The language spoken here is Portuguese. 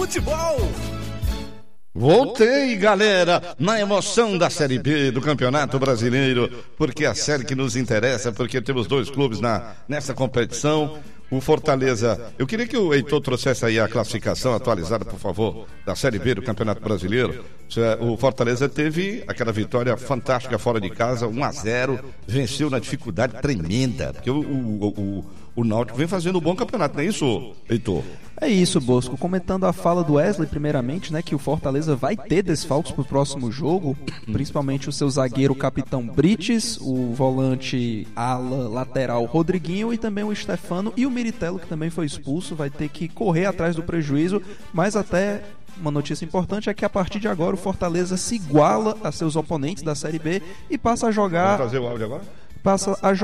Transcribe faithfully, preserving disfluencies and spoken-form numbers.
Futebol. Voltei, galera, na emoção da Série B do Campeonato Brasileiro, porque é a série que nos interessa, porque temos dois clubes na, nessa competição. O Fortaleza, eu queria que o Heitor trouxesse aí a classificação atualizada, por favor, da Série B do Campeonato Brasileiro. O Fortaleza teve aquela vitória fantástica fora de casa, um a zero, venceu na dificuldade tremenda, porque o, o, o, o Náutico vem fazendo um bom campeonato, não é isso, Heitor? É isso, Bosco. Comentando a fala do Wesley, primeiramente, né, que o Fortaleza vai ter desfalques pro próximo jogo, principalmente o seu zagueiro capitão Brites, o volante ala lateral Rodriguinho e também o Stefano e o Miritello, que também foi expulso, vai ter que correr atrás do prejuízo, mas até uma notícia importante é que a partir de agora o Fortaleza se iguala a seus oponentes da Série B e passa a jogar... Vamos fazer o áudio agora? Passa a